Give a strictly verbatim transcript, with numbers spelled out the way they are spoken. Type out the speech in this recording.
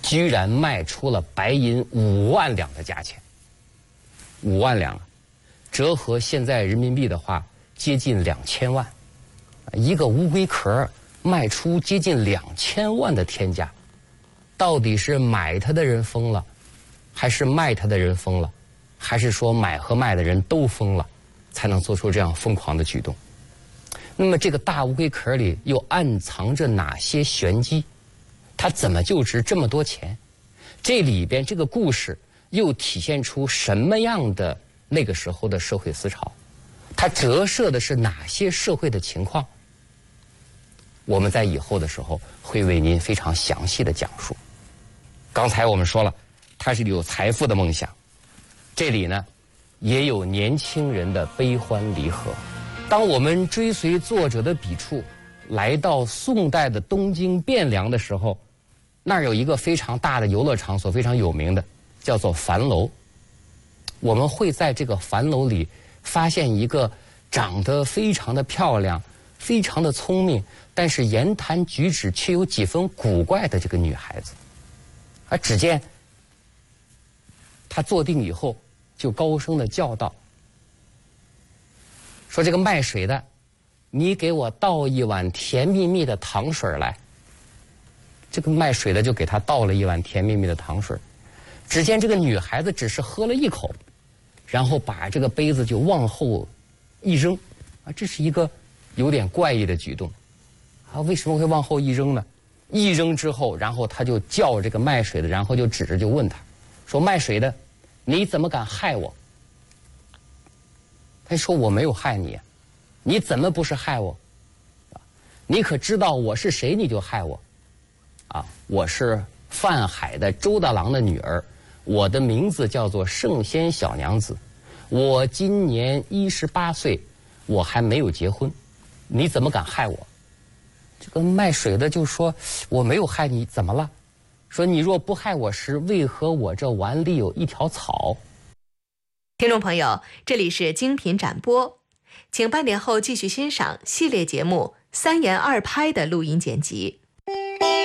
居然卖出了白银五万两的价钱。五万两，折合现在人民币的话，接近两千万。一个乌龟壳卖出接近两千万的天价，到底是买它的人疯了，还是卖它的人疯了，还是说买和卖的人都疯了，才能做出这样疯狂的举动？那么这个大乌龟壳里又暗藏着哪些玄机？它怎么就值这么多钱？这里边这个故事又体现出什么样的那个时候的社会思潮？它折射的是哪些社会的情况？我们在以后的时候会为您非常详细的讲述。刚才我们说了，它是有财富的梦想，这里呢也有年轻人的悲欢离合。当我们追随作者的笔触来到宋代的东京汴梁的时候，那儿有一个非常大的游乐场所，非常有名的叫做樊楼。我们会在这个樊楼里发现一个长得非常的漂亮，非常的聪明，但是言谈举止却有几分古怪的这个女孩子。而只见她坐定以后，就高声的叫道：“说这个卖水的，你给我倒一碗甜蜜蜜的糖水来。”这个卖水的就给她倒了一碗甜蜜蜜的糖水。只见这个女孩子只是喝了一口，然后把这个杯子就往后一扔，啊，这是一个有点怪异的举动。啊，为什么会往后一扔呢？一扔之后，然后他就叫这个卖水的，然后就指着就问他，说：“卖水的，你怎么敢害我？”他说：“我没有害你，你怎么不是害我？你可知道我是谁？你就害我？啊，我是范海的周大郎的女儿，我的名字叫做圣仙小娘子，我今年一十八岁，我还没有结婚，你怎么敢害我？”这个卖水的就说：“我没有害你，怎么了？说你若不害我时，为何我这碗里有一条草？” 听众朋友，这里是精品展播，请半点后继续欣赏系列节目《三言二拍》的录音剪辑。